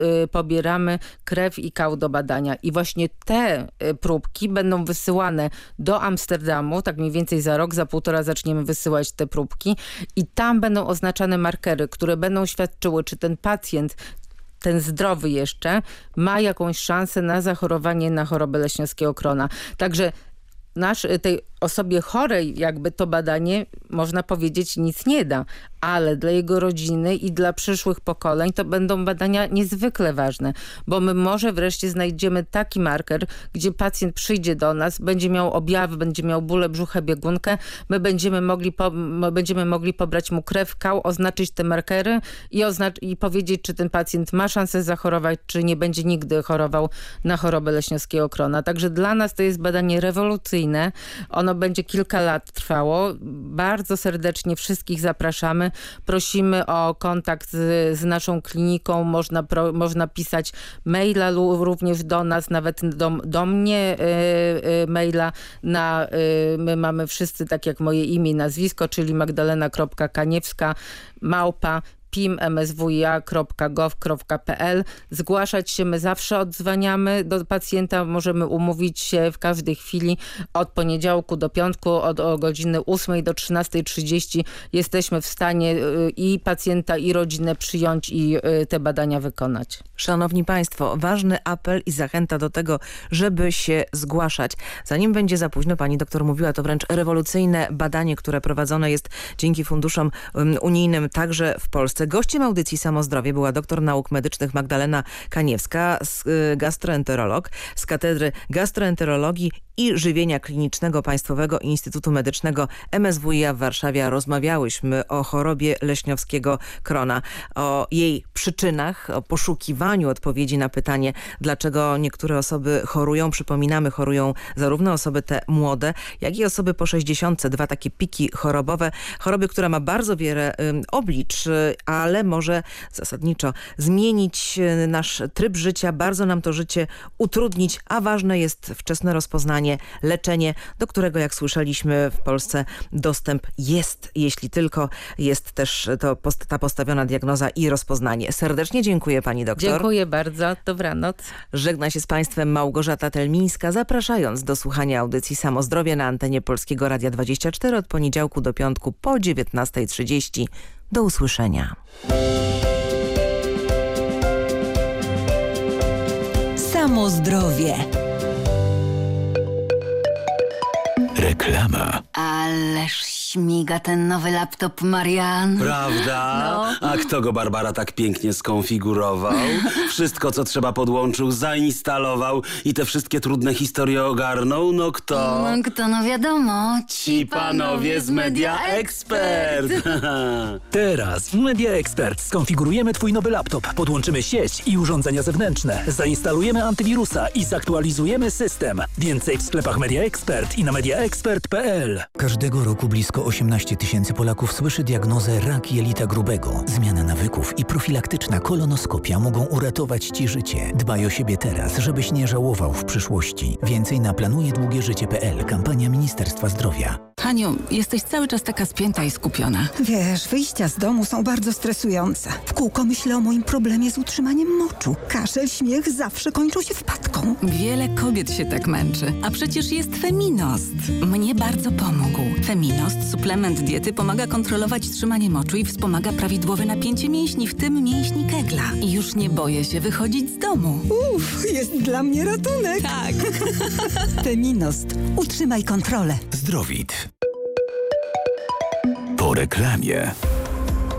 pobieramy krew i kał do badania. I właśnie te próbki będą wysyłane do Amsterdamu, tak mniej więcej za rok, za półtora zaczniemy wysyłać te próbki i tam będą oznaczane markery, które będą świadczyły, czy ten pacjent, ten zdrowy jeszcze, ma jakąś szansę na zachorowanie na chorobę leśniowskiego krona. Także tej osobie chorej jakby to badanie, można powiedzieć, nic nie da, ale dla jego rodziny i dla przyszłych pokoleń to będą badania niezwykle ważne, bo my może wreszcie znajdziemy taki marker, gdzie pacjent przyjdzie do nas, będzie miał objawy, będzie miał bóle brzucha, biegunkę, my będziemy mogli pobrać mu krew, kał, oznaczyć te markery i powiedzieć, czy ten pacjent ma szansę zachorować, czy nie będzie nigdy chorował na chorobę leśniowskiego krona. Także dla nas to jest badanie rewolucyjne. Ono będzie kilka lat trwało. Bardzo serdecznie wszystkich zapraszamy. Prosimy o kontakt z naszą kliniką. Można pisać maila również do nas, nawet do mnie maila. My mamy wszyscy, tak jak moje imię i nazwisko, czyli magdalena.kaniewska@pim-mswia.gov.pl. Zgłaszać się, my zawsze odzwaniamy do pacjenta, możemy umówić się w każdej chwili od poniedziałku do piątku, od godziny 8 do 13:30 jesteśmy w stanie i pacjenta, i rodzinę przyjąć i te badania wykonać. Szanowni Państwo, ważny apel i zachęta do tego, żeby się zgłaszać. Zanim będzie za późno, pani doktor mówiła, to wręcz rewolucyjne badanie, które prowadzone jest dzięki funduszom unijnym także w Polsce. Gościem audycji Samozdrowie była doktor nauk medycznych Magdalena Kaniewska, gastroenterolog z Katedry Gastroenterologii i Żywienia Klinicznego Państwowego Instytutu Medycznego MSWiA w Warszawie. Rozmawiałyśmy o chorobie leśniowskiego krona, o jej przyczynach, o poszukiwaniu odpowiedzi na pytanie, dlaczego niektóre osoby chorują. Przypominamy, chorują zarówno osoby te młode, jak i osoby po 60. Dwa takie piki chorobowe. Choroby, która ma bardzo wiele oblicz, ale może zasadniczo zmienić nasz tryb życia, bardzo nam to życie utrudnić, a ważne jest wczesne rozpoznanie, leczenie, do którego, jak słyszeliśmy, w Polsce dostęp jest, jeśli tylko jest też ta postawiona diagnoza i rozpoznanie. Serdecznie dziękuję pani doktor. Dziękuję bardzo. Dobranoc. Żegna się z państwem Małgorzata Telmińska, zapraszając do słuchania audycji Samozdrowie na antenie Polskiego Radia 24 od poniedziałku do piątku po 19:30. Do usłyszenia. Samozdrowie. Reklama. Ależ śmiga ten nowy laptop, Marian. Prawda? No. A kto go, Barbara, tak pięknie skonfigurował? Wszystko, co trzeba, podłączył, zainstalował i te wszystkie trudne historie ogarnął? No kto? No wiadomo. Ci panowie z Media Expert. Teraz w Media Expert skonfigurujemy twój nowy laptop, podłączymy sieć i urządzenia zewnętrzne, zainstalujemy antywirusa i zaktualizujemy system. Więcej w sklepach Media Expert i na mediaexpert.pl. Każdego roku blisko 18 000 Polaków słyszy diagnozę rak jelita grubego. Zmiana nawyków i profilaktyczna kolonoskopia mogą uratować ci życie. Dbaj o siebie teraz, żebyś nie żałował w przyszłości. Więcej na planujedługieżycie.pl. Kampania Ministerstwa Zdrowia. Haniu, jesteś cały czas taka spięta i skupiona. Wiesz, wyjścia z domu są bardzo stresujące. W kółko myślę o moim problemie z utrzymaniem moczu. Kaszel, śmiech zawsze kończą się wpadką. Wiele kobiet się tak męczy, a przecież jest Feminost. Mnie bardzo pomógł. Feminost, suplement diety, pomaga kontrolować trzymanie moczu i wspomaga prawidłowe napięcie mięśni, w tym mięśni kegla. I już nie boję się wychodzić z domu. Jest dla mnie ratunek. Tak. Feminost. Utrzymaj kontrolę. Zdrowit. Po reklamie.